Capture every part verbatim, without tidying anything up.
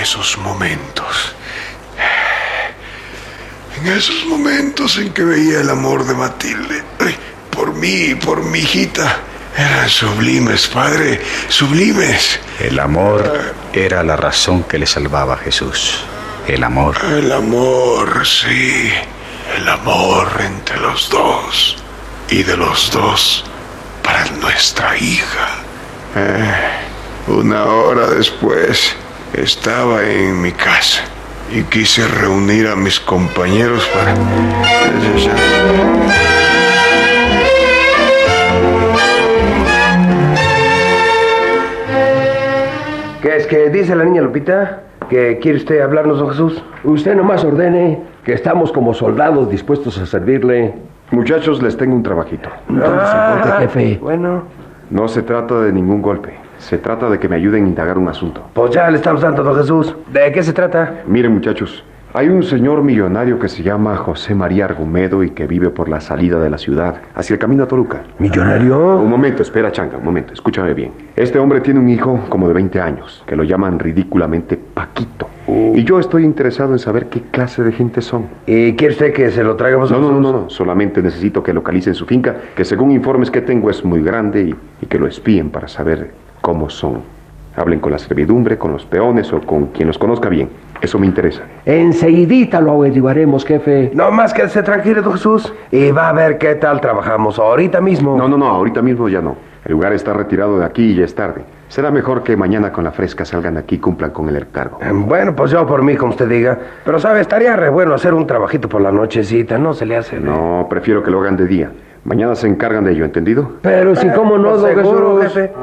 esos momentos, en esos momentos en que veía el amor de Matilde, por mí, por mi hijita, eran sublimes, padre, sublimes. El amor era la razón que le salvaba a Jesús. El amor. El amor, sí. El amor entre los dos. Y de los dos para nuestra hija. Eh, una hora después estaba en mi casa y quise reunir a mis compañeros para... ¿Qué es que dice la niña Lupita? ¿Que quiere usted hablarnos, don Jesús? Usted nomás ordene, que estamos como soldados dispuestos a servirle. Muchachos, les tengo un trabajito. Ah, jefe. Bueno. No se trata de ningún golpe. Se trata de que me ayuden a indagar un asunto. Pues ya le estamos dando, don Jesús. ¿De qué se trata? Miren, muchachos, hay un señor millonario que se llama José María Argumedo y que vive por la salida de la ciudad, hacia el camino a Toluca. ¿Millonario? Un momento, espera, Changa, un momento, escúchame bien. Este hombre tiene un hijo como de veinte años, que lo llaman ridículamente Paquito. Uh. Y yo estoy interesado en saber qué clase de gente son. ¿Y quiere usted que se lo traigamos a No, no, Jesús? no, no, solamente necesito que localicen su finca, que según informes que tengo es muy grande y, y que lo espíen para saber cómo son. Hablen con la servidumbre, con los peones o con quien los conozca bien. Eso me interesa. Enseguidita lo averiguaremos, jefe. No más que se tranquilo, don Jesús. Y va a ver qué tal trabajamos ahorita mismo. No, no, no, ahorita mismo ya no. El lugar está retirado de aquí y ya es tarde. Será mejor que mañana con la fresca salgan de aquí y cumplan con el encargo. Eh, Bueno, pues yo por mí, como usted diga. Pero, ¿sabe? Estaría re bueno hacer un trabajito por la nochecita. No se le hace... No, prefiero que lo hagan de día. Mañana se encargan de ello, ¿entendido? Pero si, ¿cómo no, Pues don seguro, Jesús? jefe.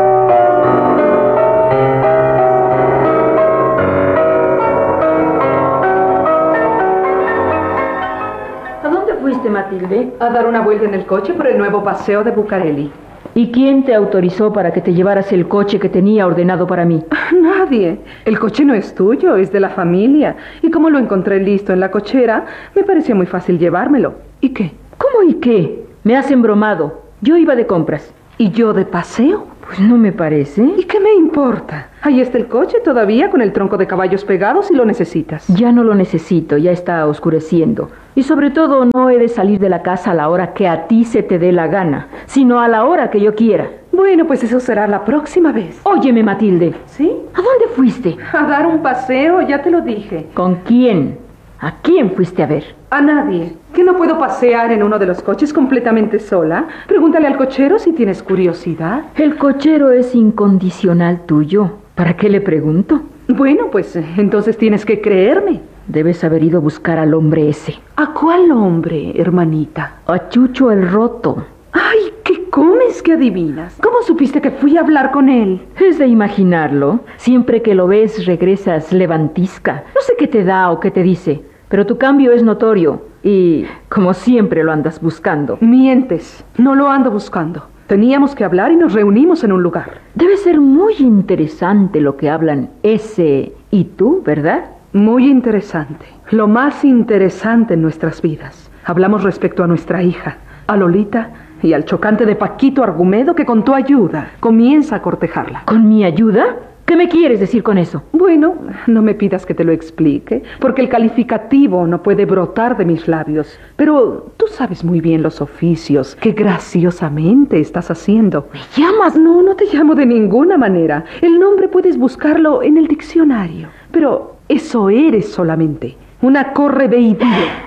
Matilde? A dar una vuelta en el coche por el nuevo paseo de Bucareli. ¿Y quién te autorizó para que te llevaras el coche que tenía ordenado para mí? Nadie. El coche no es tuyo, es de la familia. Y como lo encontré listo en la cochera, me pareció muy fácil llevármelo. ¿Y qué? ¿Cómo y qué? Me has embromado. Yo iba de compras. ¿Y yo de paseo? Pues no me parece. ¿Y qué me importa? Ahí está el coche todavía con el tronco de caballos pegado si lo necesitas. Ya no lo necesito, ya está oscureciendo. Y sobre todo no he de salir de la casa a la hora que a ti se te dé la gana, sino a la hora que yo quiera. Bueno, pues eso será la próxima vez. Óyeme, Matilde. ¿Sí? ¿A dónde fuiste? A dar un paseo, ya te lo dije. ¿Con quién? ¿A quién fuiste a ver? A nadie. ¿Que no puedo pasear en uno de los coches completamente sola? Pregúntale al cochero si tienes curiosidad. El cochero es incondicional tuyo. ¿Para qué le pregunto? Bueno, pues entonces tienes que creerme. Debes haber ido a buscar al hombre ese. ¿A cuál hombre, hermanita? A Chucho el Roto. ¡Ay, qué comes que adivinas! ¿Cómo supiste que fui a hablar con él? Es de imaginarlo. Siempre que lo ves regresas levantisca. No sé qué te da o qué te dice, pero tu cambio es notorio y, como siempre, lo andas buscando. Mientes. No lo ando buscando. Teníamos que hablar y nos reunimos en un lugar. Debe ser muy interesante lo que hablan ese y tú, ¿verdad? Muy interesante. Lo más interesante en nuestras vidas. Hablamos respecto a nuestra hija, a Lolita y al chocante de Paquito Argumedo que con tu ayuda comienza a cortejarla. ¿Con mi ayuda? ¿Qué me quieres decir con eso? Bueno, no me pidas que te lo explique, porque el calificativo no puede brotar de mis labios. Pero tú sabes muy bien los oficios que graciosamente estás haciendo. ¿Me llamas? No, no te llamo de ninguna manera. El nombre puedes buscarlo en el diccionario. Pero eso eres solamente, una correveidía.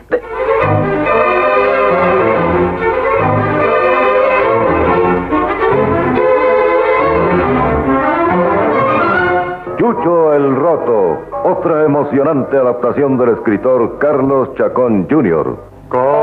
Chucho el Roto, otra emocionante adaptación del escritor Carlos Chacón junior